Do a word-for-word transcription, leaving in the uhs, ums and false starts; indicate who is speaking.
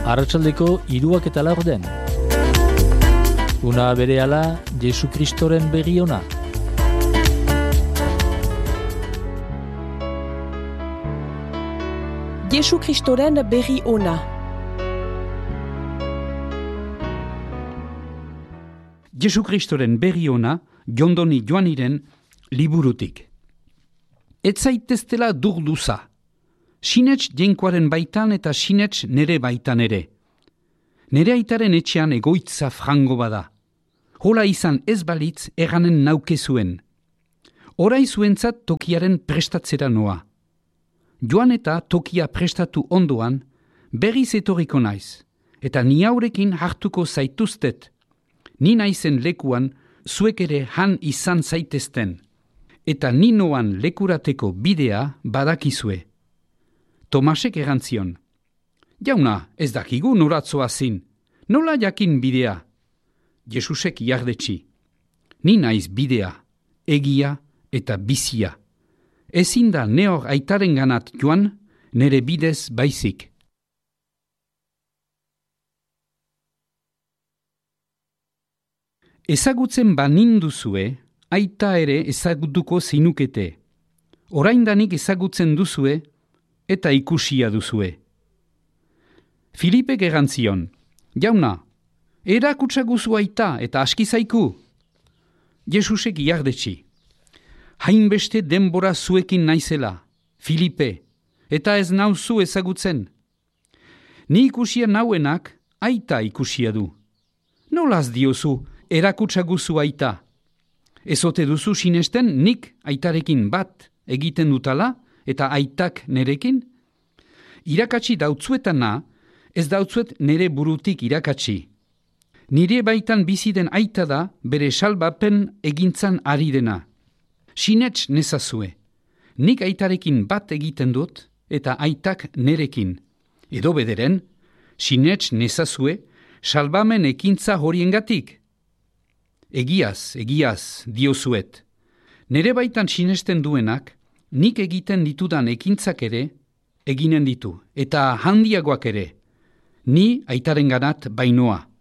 Speaker 1: Arratsaldeko hiruak eta laurden. Una berehala Jesu Kristoren berri ona.
Speaker 2: Jesu Kristoren berri ona.
Speaker 3: Jesu Kristoren berri ona, Jondoni Joaniren liburutik. Ez zaiteztela durduza. Sinets jenkoaren baitan eta sinets nere baitan ere. Nere aitaren etxean egoitza frango bada. Hola izan ez balitz erranen nauke zuen. Horai zuentzat tokiaren prestatzera noa. Joan eta tokia prestatu ondoan, berriz etorriko naiz, eta ni haurekin hartuko zaituztet. Ni naizen lekuan zuek ere han izan zaitezten, eta ni noan lekurateko bidea badakizue. Tomasek erantzion. Jauna, ez dakigu noratzoa zin, nola jakin bidea? Jesusek jardetsi. Ni naiz bidea, egia eta bizia. Ezin da neor aitaren ganat joan, nere bidez baizik. Ezagutzen baninduzue, aita ere ezagutuko zinukete. Oraindanik ezagutzen duzue, eta ikusia duzue. Filipek erantzion, jauna, erakutsaguzu aita eta askizaiku. Jesusek jardetsi. Hainbeste denbora zuekin naizela, Filipe, eta ez nauzu ezagutzen. Ni ikusia nauenak, aita ikusia du. Nolaz diozu, erakutsaguzu aita. Ezote duzu sinesten nik aitarekin bat egiten dutala, eta aitak nerekin? Irakatsi dautzuetana, ez dautzuet nere burutik irakatsi. Nire baitan biziden aita da bere salbapen egintzan ari dena. Sinets nezazue. Nik aitarekin bat egiten dut eta aitak nerekin. Edo bederen, sinets nezazue salbamen ekintza horiengatik. Egiaz, egiaz, diozuet. Nere baitan sinesten duenak, nik egiten ditudan ekintzak ere, eginen ditu, eta handiagoak ere, ni aitaren ganat bainoa.